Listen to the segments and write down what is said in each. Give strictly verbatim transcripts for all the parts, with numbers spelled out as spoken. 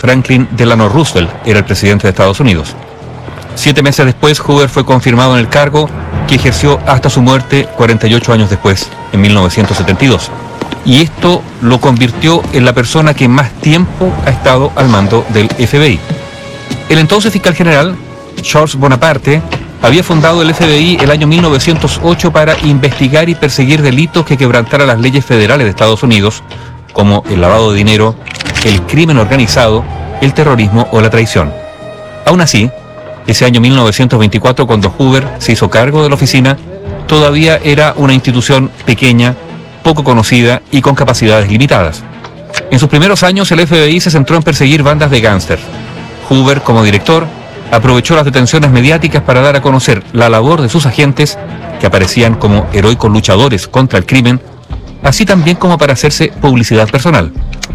Franklin Delano Roosevelt era el presidente de Estados Unidos. Siete meses después, Hoover fue confirmado en el cargo, que ejerció hasta su muerte cuarenta y ocho años después, en mil novecientos setenta y dos. Y esto lo convirtió en la persona que más tiempo ha estado al mando del F B I. El entonces fiscal general, Charles Bonaparte, había fundado el F B I el año mil novecientos ocho para investigar y perseguir delitos que quebrantaran las leyes federales de Estados Unidos, como el lavado de dinero, el crimen organizado, el terrorismo o la traición. Aún así, ese año mil novecientos veinticuatro, cuando Hoover se hizo cargo de la oficina, todavía era una institución pequeña, poco conocida y con capacidades limitadas. En sus primeros años, el F B I se centró en perseguir bandas de gángsters. Hoover, como director, aprovechó las detenciones mediáticas para dar a conocer la labor de sus agentes, que aparecían como heroicos luchadores contra el crimen, así también como para hacerse publicidad personal.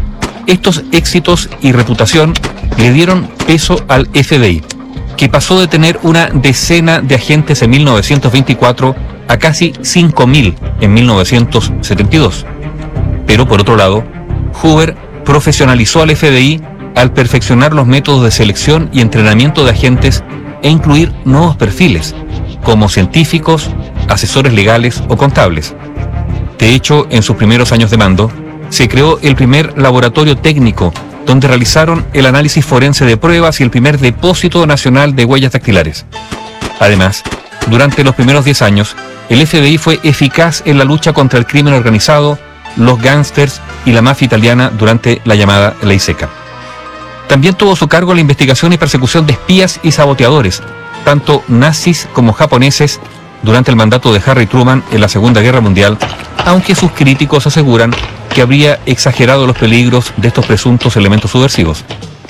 Estos éxitos y reputación le dieron peso al F B I, que pasó de tener una decena de agentes en mil novecientos veinticuatro a casi cinco mil en mil novecientos setenta y dos. Pero por otro lado, Hoover profesionalizó al F B I al perfeccionar los métodos de selección y entrenamiento de agentes e incluir nuevos perfiles, como científicos, asesores legales o contables. De hecho, en sus primeros años de mando, se creó el primer laboratorio técnico, donde realizaron el análisis forense de pruebas y el primer depósito nacional de huellas dactilares. Además, durante los primeros diez años, el F B I fue eficaz en la lucha contra el crimen organizado, los gángsters y la mafia italiana durante la llamada Ley Seca. También tuvo a su cargo la investigación y persecución de espías y saboteadores, tanto nazis como japoneses, durante el mandato de Harry Truman en la Segunda Guerra Mundial, aunque sus críticos aseguran que habría exagerado los peligros de estos presuntos elementos subversivos.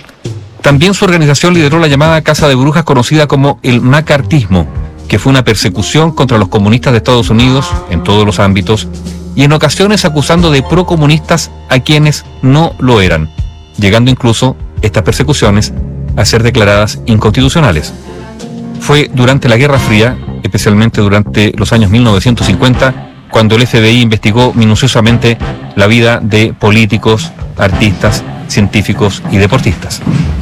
También su organización lideró la llamada Casa de Brujas, conocida como el macartismo, que fue una persecución contra los comunistas de Estados Unidos en todos los ámbitos, y en ocasiones acusando de procomunistas a quienes no lo eran, llegando incluso estas persecuciones a ser declaradas inconstitucionales. Fue durante la Guerra Fría, especialmente durante los años mil novecientos cincuenta, cuando el F B I investigó minuciosamente la vida de políticos, artistas, científicos y deportistas.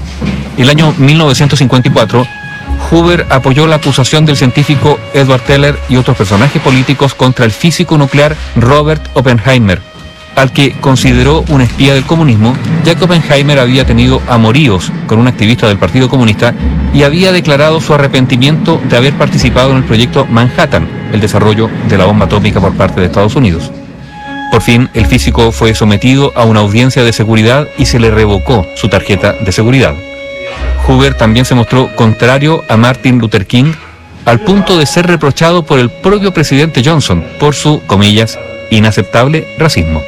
El año mil novecientos cincuenta y cuatro, Hoover apoyó la acusación del científico Edward Teller y otros personajes políticos contra el físico nuclear Robert Oppenheimer, al que consideró un espía del comunismo, ya que Oppenheimer había tenido amoríos con un activista del Partido Comunista y había declarado su arrepentimiento de haber participado en el proyecto Manhattan, el desarrollo de la bomba atómica por parte de Estados Unidos. Por fin, el físico fue sometido a una audiencia de seguridad y se le revocó su tarjeta de seguridad. Hoover también se mostró contrario a Martin Luther King, al punto de ser reprochado por el propio presidente Johnson por su, comillas, inaceptable racismo.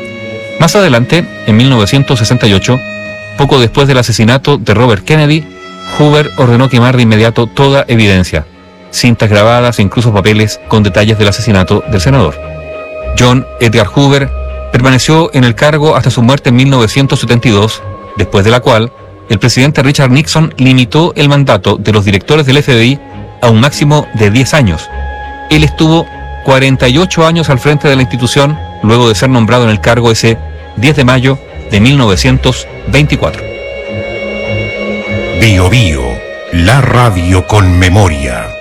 Más adelante, en mil novecientos sesenta y ocho, poco después del asesinato de Robert Kennedy, Hoover ordenó quemar de inmediato toda evidencia, cintas grabadas e incluso papeles con detalles del asesinato del senador. John Edgar Hoover permaneció en el cargo hasta su muerte en mil novecientos setenta y dos, después de la cual el presidente Richard Nixon limitó el mandato de los directores del F B I a un máximo de diez años. Él estuvo cuarenta y ocho años al frente de la institución, luego de ser nombrado en el cargo ese diez de mayo de mil novecientos veinticuatro. Bio Bio, la radio con memoria.